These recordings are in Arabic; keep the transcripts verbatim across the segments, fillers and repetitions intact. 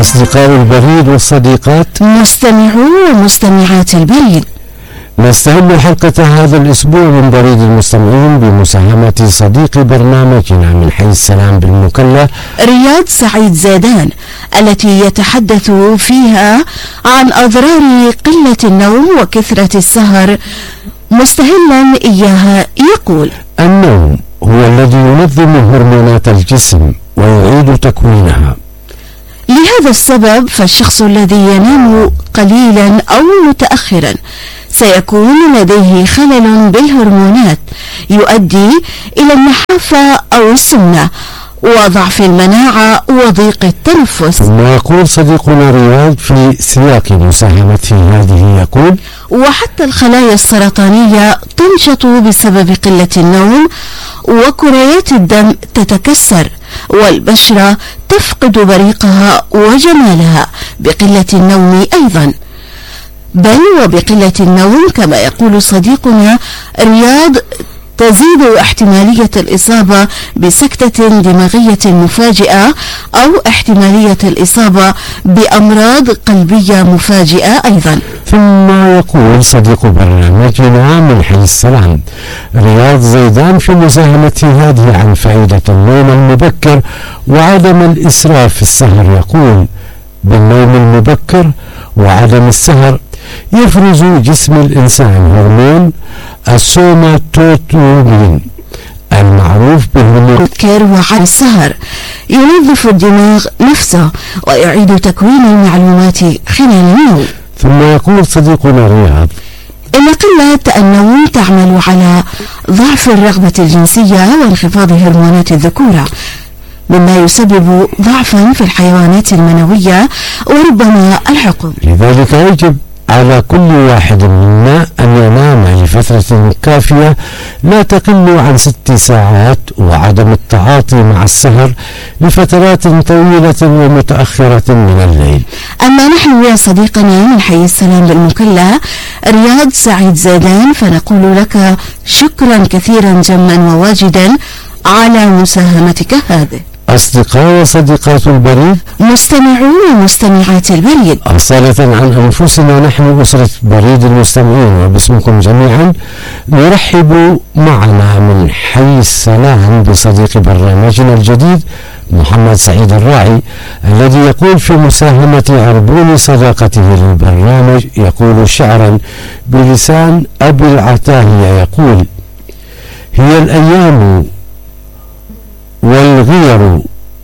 أصدقاء البريد والصديقات، مستمعو ومستمعات البريد، نستهل حلقة هذا الأسبوع من بريد المستمعين بمساهمة صديق برنامجنا من حي السلام بالمكلا رياض سعيد زادان، التي يتحدث فيها عن أضرار قلة النوم وكثرة السهر، مستهلا إياها يقول: النوم هو الذي ينظم هرمونات الجسم ويعيد تكوينها. لهذا السبب فالشخص الذي ينام قليلا أو متأخرا سيكون لديه خلل بالهرمونات يؤدي إلى النحافة أو السمنة وضعف المناعة وضيق التنفس. ثم يقول صديقنا رياض في سياق مساهمته هذه يقول: وحتى الخلايا السرطانية تنشط بسبب قلة النوم، وكريات الدم تتكسر، والبشرة تفقد بريقها وجمالها بقلة النوم أيضا، بل وبقلة النوم كما يقول صديقنا رياض تزيد احتمالية الإصابة بسكتة دماغية مفاجئة أو احتمالية الإصابة بأمراض قلبية مفاجئة أيضا. ثم يقول صديق برنامجنا من حي السلام رياض زيدان في مساهمته هذه عن فائدة النوم المبكر وعدم الإسراف في السهر، يقول: بالنوم المبكر وعدم السهر يفرز جسم الإنسان هرمون السوماتوتروبين المعروف بالهرمون المبكر وعدم السهر، ينظف الدماغ نفسه ويعيد تكوين المعلومات خلال النوم. ثم يقول صديقنا رياض: إن قلة النوم تعمل على ضعف الرغبة الجنسية وانخفاض هرمونات الذكورة، مما يسبب ضعفا في الحيوانات المنوية وربما العقم. لذلك يجب على كل واحد منا أن ينام لفترة كافية لا تقل عن ست ساعات، وعدم التعاطي مع السهر لفترات طويلة ومتأخرة من الليل. أما نحن يا صديقنا من حي السلام بالمكلا رياض سعيد زادان فنقول لك شكرا كثيرا جما وواجدا على مساهمتك هذه. أصدقاء وصديقات البريد، مستمعون ومستمعات البريد، أصالة عن أنفسنا نحن أسرة بريد المستمعين وباسمكم جميعا نرحب معنا من حي السلام بصديق برنامجنا الجديد محمد سعيد الراعي، الذي يقول في مساهمة عربون صداقته للبرنامج، يقول شعرا بلسان أبي العتاهية، يقول: هي الأيام والغير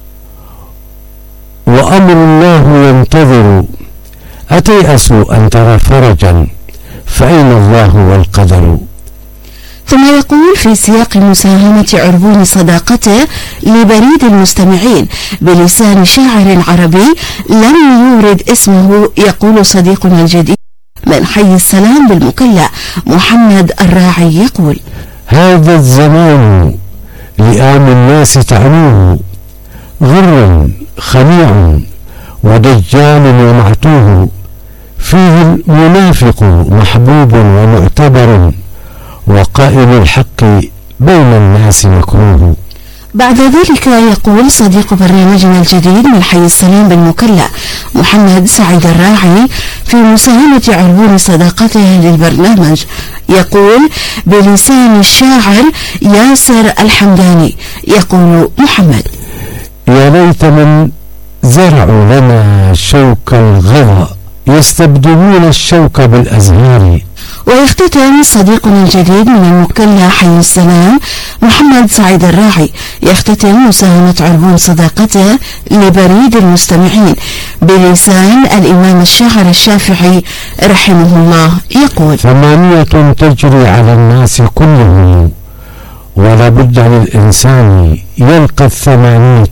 وأمر الله ينتظر، أتيأسوا أن ترى فرجا فأين الله والقدر. ثم يقول في سياق مساهمة عربون صداقته لبريد المستمعين بلسان شاعر عربي لم يورد اسمه، يقول صديقنا الجديد من حي السلام بالمكلا محمد الراعي، يقول: هذا الزمان لئام الناس تعنوه، غر خنيع ودجال ومعتوه، فيه المنافق محبوب ومعتبر، وقائم الحق بين الناس مكروه. بعد ذلك يقول صديق برنامجنا الجديد من حي السلام بالمكلا محمد سعيد الراعي في مساهمة عربون صداقته للبرنامج، يقول بلسان الشاعر ياسر الحمداني، يقول محمد: يا ليت من زرعوا لنا شوك الغضا، يستبدلون الشوك بالأزهار. ويختتم صديقنا الجديد من المكلا حي السلام محمد سعيد الراعي، يختتم مساهمة عربون صداقته لبريد المستمعين بلسان الإمام الشاعر الشافعي رحمه الله، يقول: ثمانية تجري على الناس كلهم، ولا بد للإنسان يلقى الثمانية،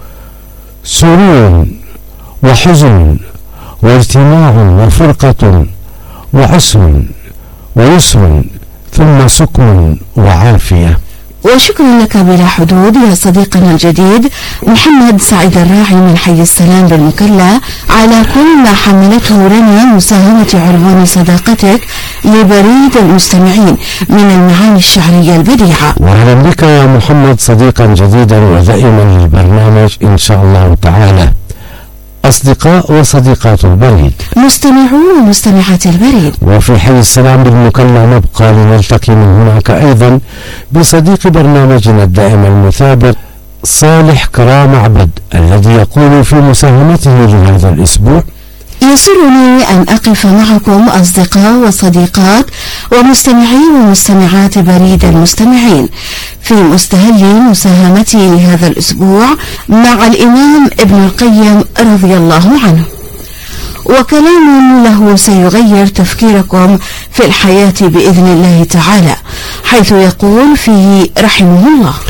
سرور وحزن واجتماع وفرقة وعسر ويسر ثم سكن وعافية. وشكرا لك بلا حدود يا صديقنا الجديد محمد سعيد الراعي من حي السلام بالمكلا على كل ما حملته لنا مساهمة عربون صداقتك لبريد المستمعين من المعاني الشعرية البديعة. وأهلا بك يا محمد صديقا جديدا ودائما للبرنامج إن شاء الله تعالى. أصدقاء وصديقات البريد، مستمعون ومستمعات البريد. وفي حي السلام بالمكلا نبقى لنلتقي من هناك أيضا بصديق برنامجنا الدائم المثابر صالح كرام عبد، الذي يقول في مساهمته لهذا الأسبوع: يسرني أن أقف معكم أصدقاء وصديقات ومستمعي ومستمعات بريد المستمعين في مستهل مساهمتي لهذا الأسبوع مع الإمام ابن القيم رضي الله عنه، وكلام له سيغير تفكيركم في الحياة بإذن الله تعالى، حيث يقول فيه رحمه الله: